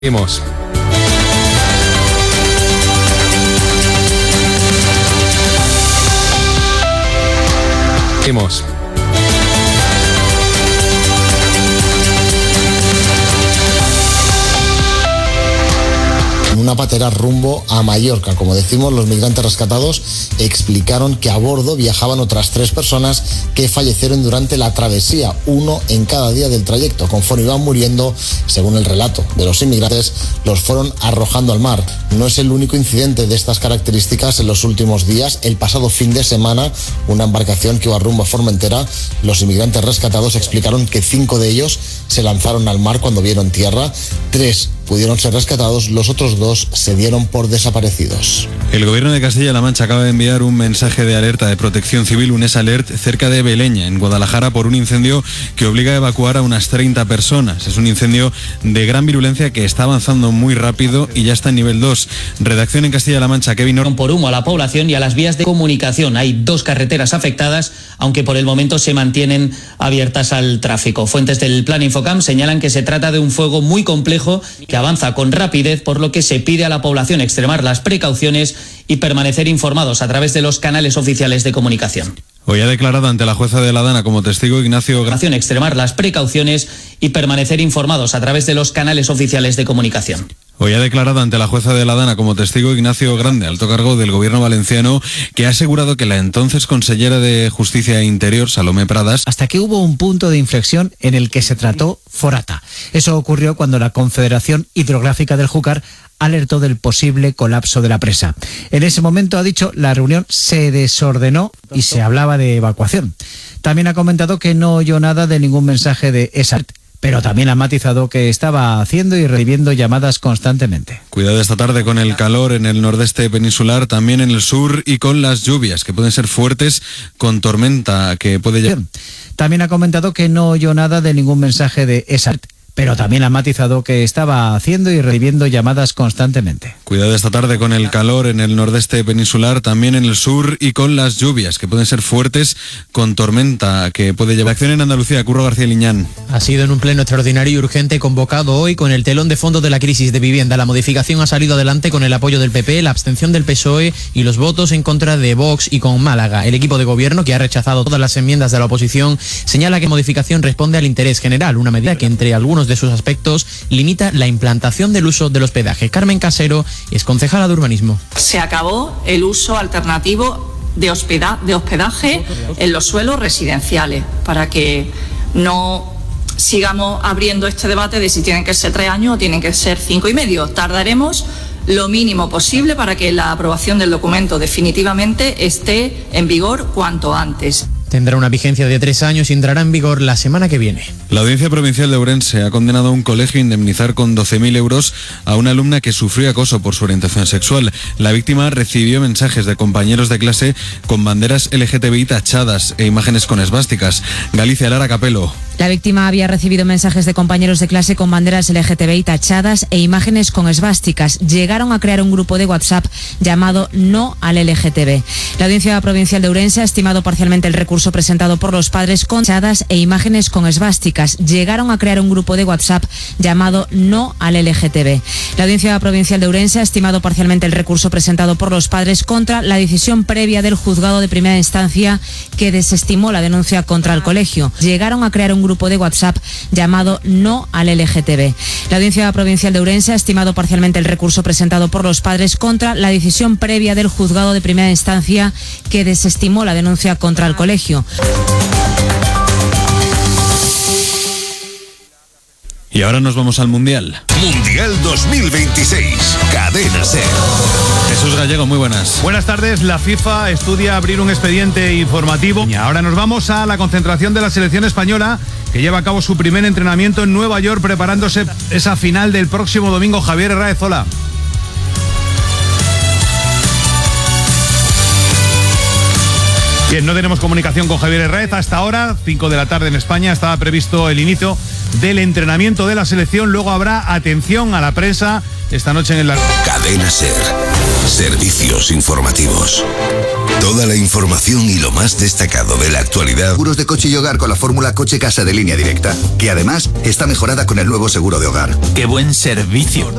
Seguimos. Seguimos. Una patera rumbo a Mallorca. Como decimos, los migrantes rescatados explicaron que a bordo viajaban otras 3 personas que fallecieron durante la travesía, 1 en cada día del trayecto. Conforme iban muriendo, según el relato de los inmigrantes, los fueron arrojando al mar. No es el único incidente de estas características en los últimos días. El pasado fin de semana, una embarcación que iba rumbo a Formentera, los inmigrantes rescatados explicaron que 5 de ellos se lanzaron al mar cuando vieron tierra. 3 pudieron ser rescatados, los otros 2 se dieron por desaparecidos. El gobierno de Castilla-La Mancha acaba de enviar un mensaje de alerta de protección civil, un S-Alert, cerca de Beleña, en Guadalajara, por un incendio que obliga a evacuar a unas 30 personas. Es un incendio de gran virulencia que está avanzando muy rápido y ya está en nivel 2. Redacción en Castilla-La Mancha, Kevin Or. Por humo a la población y a las vías de comunicación. Hay 2 carreteras afectadas, aunque por el momento se mantienen abiertas al tráfico. Fuentes del Plan Infocam señalan que se trata de un fuego muy complejo que avanza con rapidez, por lo que se pide a la población extremar las precauciones y permanecer informados a través de los canales oficiales de comunicación. Hoy ha declarado ante la jueza de La Dana como testigo Ignacio Grande. Extremar las precauciones y permanecer informados a través de los canales oficiales de comunicación. Hoy ha declarado ante la jueza de La Dana como testigo Ignacio Grande, alto cargo del gobierno valenciano, que ha asegurado que la entonces consellera de Justicia e Interior, Salomé Pradas, hasta que hubo un punto de inflexión en el que se trató Forata. Eso ocurrió cuando la Confederación Hidrográfica del Júcar alertó del posible colapso de la presa. En ese momento, ha dicho, la reunión se desordenó y se hablaba de evacuación. También ha comentado que no oyó nada de ningún mensaje de esa, pero también ha matizado que estaba haciendo y recibiendo llamadas constantemente. Cuidado esta tarde con el calor en el nordeste peninsular, también en el sur, y con las lluvias que pueden ser fuertes, con tormenta que puede llegar. También ha comentado que no oyó nada de ningún mensaje de esa, pero también ha matizado que estaba haciendo y recibiendo llamadas constantemente. Cuidado esta tarde con el calor en el nordeste peninsular, también en el sur, y con las lluvias que pueden ser fuertes, con tormenta que puede llevar. Acción en Andalucía, Curro García Liñán. Ha sido en un pleno extraordinario y urgente convocado hoy con el telón de fondo de la crisis de vivienda. La modificación ha salido adelante con el apoyo del PP, la abstención del PSOE y los votos en contra de Vox y con Málaga. El equipo de gobierno, que ha rechazado todas las enmiendas de la oposición, señala que la modificación responde al interés general, una medida que entre algunos de sus aspectos limita la implantación del uso del hospedaje. Carmen Casero es concejala de urbanismo. Se acabó el uso alternativo de hospedaje en los suelos residenciales, para que no sigamos abriendo este debate de si tienen que ser 3 años o tienen que ser 5 y medio. Tardaremos lo mínimo posible para que la aprobación del documento definitivamente esté en vigor cuanto antes. Tendrá una vigencia de 3 años y entrará en vigor la semana que viene. La Audiencia Provincial de Ourense ha condenado a un colegio a indemnizar con 12.000 euros a una alumna que sufrió acoso por su orientación sexual. La víctima recibió mensajes de compañeros de clase con banderas LGTBI tachadas e imágenes con esvásticas. Galicia, Lara Capelo. La víctima había recibido mensajes de compañeros de clase con banderas LGTBI tachadas e imágenes con esvásticas. Llegaron a crear un grupo de WhatsApp llamado No al LGTB. La Audiencia Provincial de Ourense ha estimado parcialmente el recurso presentado por los padres con tachadas e imágenes con esvásticas. Llegaron a crear un grupo de WhatsApp llamado No al LGTB. La Audiencia Provincial de Ourense ha estimado parcialmente el recurso presentado por los padres contra la decisión previa del juzgado de primera instancia que desestimó la denuncia contra el colegio. Llegaron a crear un grupo de WhatsApp llamado No al LGTB. La Audiencia Provincial de Ourense ha estimado parcialmente el recurso presentado por los padres contra la decisión previa del juzgado de primera instancia que desestimó la denuncia contra el colegio. Y ahora nos vamos al Mundial. Mundial 2026, Cadena SER. Jesús Gallego, muy buenas. Buenas tardes. La FIFA estudia abrir un expediente informativo. Y ahora nos vamos a la concentración de la selección española, que lleva a cabo su primer entrenamiento en Nueva York, preparándose esa final del próximo domingo. Javier Herráez, hola. Bien, no tenemos comunicación con Javier Herráez hasta ahora, 5 de la tarde en España, estaba previsto el inicio del entrenamiento de la selección, luego habrá atención a la prensa esta noche en el... Cadena SER, servicios informativos. Toda la información y lo más destacado de la actualidad. Seguros de coche y hogar con la fórmula Coche Casa de Línea Directa, que además está mejorada con el nuevo seguro de hogar. ¡Qué buen servicio!